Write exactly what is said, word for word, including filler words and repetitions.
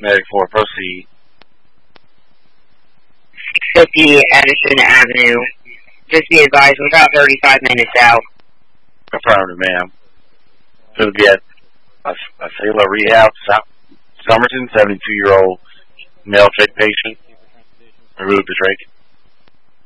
Medic four, proceed. six fifty Edison Avenue. Just be advised, we're about thirty-five minutes out. Affirmative, ma'am. Going to be at a, a Sailor Rehab, Somerton, seventy-two-year-old male trach patient. Remove the trach.